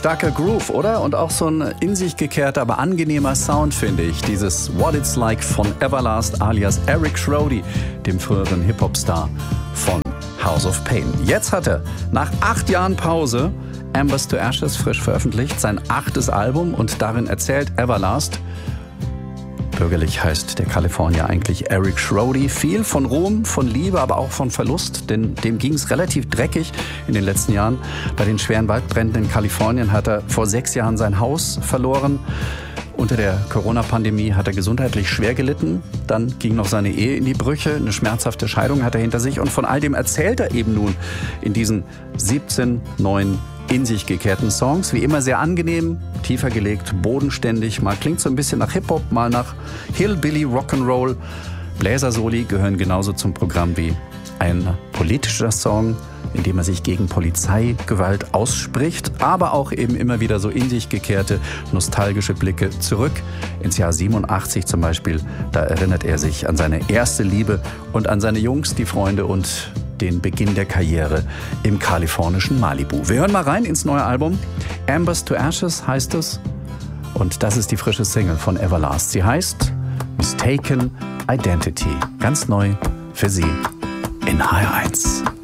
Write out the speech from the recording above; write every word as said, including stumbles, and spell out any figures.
Starker Groove, oder? Und auch so ein in sich gekehrter, aber angenehmer Sound, finde ich. Dieses What It's Like von Everlast alias Eric Schrody, dem früheren Hip-Hop-Star von House of Pain. Jetzt hat er nach acht Jahren Pause Embers to Ashes frisch veröffentlicht, sein achtes Album, und darin erzählt Everlast, bürgerlich heißt der Kalifornier eigentlich Eric Schrody, viel von Ruhm, von Liebe, aber auch von Verlust, denn dem ging es relativ dreckig in den letzten Jahren. Bei den schweren Waldbränden in Kalifornien hat er vor sechs Jahren sein Haus verloren. Unter der Corona-Pandemie hat er gesundheitlich schwer gelitten. Dann ging noch seine Ehe in die Brüche. Eine schmerzhafte Scheidung hat er hinter sich. Und von all dem erzählt er eben nun in diesen siebzehn neuen in sich gekehrten Songs. Wie immer sehr angenehm, tiefer gelegt, bodenständig. Mal klingt so ein bisschen nach Hip-Hop, mal nach Hillbilly Rock'n'Roll. Bläsersoli gehören genauso zum Programm wie ein politischer Song, in dem er sich gegen Polizeigewalt ausspricht, aber auch eben immer wieder so in sich gekehrte, nostalgische Blicke zurück ins Jahr siebenundachtzig zum Beispiel. Da erinnert er sich an seine erste Liebe und an seine Jungs, die Freunde und den Beginn der Karriere im kalifornischen Malibu. Wir hören mal rein ins neue Album. Embers to Ashes heißt es. Und das ist die frische Single von Everlast. Sie heißt Mistaken Identity. Ganz neu für Sie in H R eins.